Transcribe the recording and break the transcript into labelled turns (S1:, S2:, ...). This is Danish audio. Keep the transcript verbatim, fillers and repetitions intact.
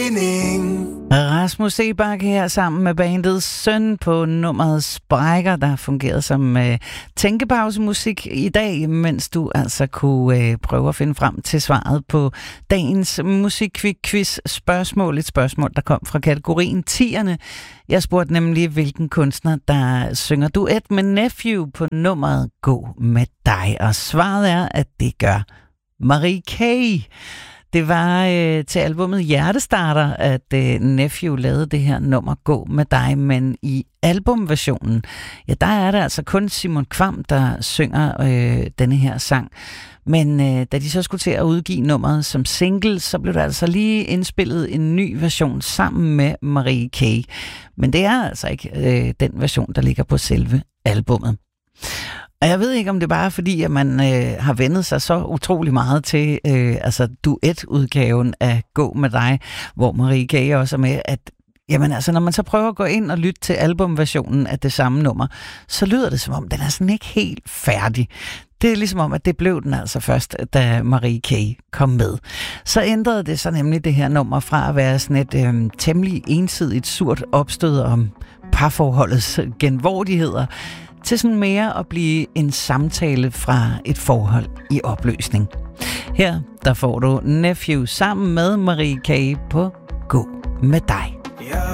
S1: Rasmus Seebach her sammen med bandet Søn på nummeret Sprækker, der fungerede som øh, tænkepausemusik i dag, mens du altså kunne øh, prøve at finde frem til svaret på dagens musikquiz spørgsmål. Et spørgsmål, der kom fra kategorien tierne. Jeg spurgte nemlig, hvilken kunstner, der synger duet med Nephew på nummeret Gå med dig. Og svaret er, at det gør Marie K. Det var øh, til albumet Hjertestarter, at øh, Nephew lavede det her nummer Gå med dig, men i albumversionen, ja, der er det altså kun Simon Kvam, der synger øh, denne her sang. Men øh, da de så skulle til at udgive nummeret som single, så blev der altså lige indspillet en ny version sammen med Marie K. Men det er altså ikke øh, den version, der ligger på selve albummet. Og jeg ved ikke, om det bare er fordi, at man øh, har vendet sig så utrolig meget til øh, altså duetudgaven af Gå med dig, hvor Marie K. også er med, at jamen, altså, når man så prøver at gå ind og lytte til albumversionen af det samme nummer, så lyder det som om, den er sådan ikke helt færdig. Det er ligesom om, at det blev den altså først, da Marie K. kom med. Så ændrede det så nemlig det her nummer fra at være sådan et øh, temmelig ensidigt surt opstød om parforholdets genvordigheder, til sådan mere at blive en samtale fra et forhold i opløsning. Her, der får du Nephew sammen med Marie K. på Gå med dig.